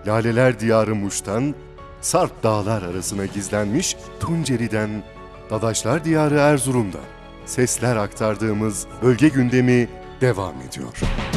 Laleler diyarı Muş'tan, Sarp dağlar arasına gizlenmiş Tunceli'den, Dadaşlar diyarı Erzurum'dan sesler aktardığımız bölge gündemi devam ediyor.